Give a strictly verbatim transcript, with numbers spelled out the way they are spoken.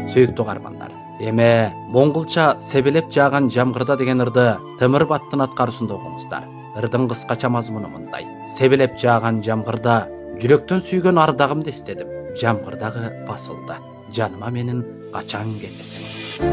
Сөйүктүү каармандар, эме моңголча себелеп жааган жамгырда деген ырды Темир баттын аткаруусунда окуңуздар. Ырдын кыскача мазмуну мындай: себелеп жааган жамгырда жүрөктөн сүйгөн ардагымды эстедим. Жамгыр дагы басылды. Жаныма менин качан кетесиң?